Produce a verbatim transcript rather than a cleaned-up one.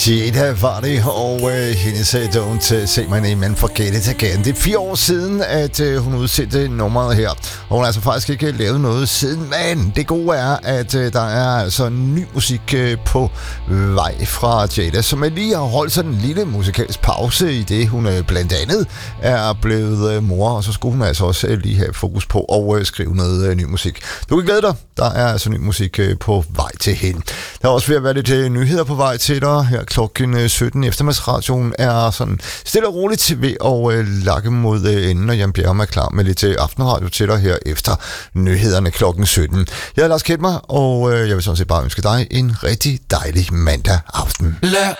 Jada var det, og øh, hendes uh, Don't uh, Say My Name and Forget It Again. Det er fire år siden, at øh, hun udsendte nummeret her, og hun har altså faktisk ikke lavet noget siden. Men det gode er, at øh, der er altså ny musik øh, på vej fra Jada, som lige har holdt sådan en lille musikalsk pause i det, hun øh, blandt andet er blevet øh, mor, og så skulle hun altså også øh, lige have fokus på at øh, skrive noget øh, ny musik. Du kan glæde dig, der er altså ny musik øh, på vej til hende. Der er også ved at være lidt øh, nyheder på vej til dig her klokken sytten. Eftermiddagsradioen er sådan stille og roligt ved at øh, lakke mod øh, enden, og Jan Bjerg er klar med lidt øh, aftenradio til dig her efter nyhederne klokken sytten. Jeg er Lars Kjeldmer, og øh, jeg vil sådan set bare ønske dig en rigtig dejlig mandag aften. Lad